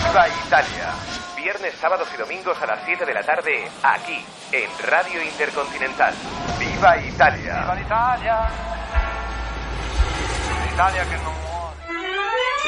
Viva Italia. Viernes, sábados y domingos a las 7 de la tarde, aquí, en Radio Intercontinental. ¡Viva Italia! ¡Viva l'Italia! L'Italia che non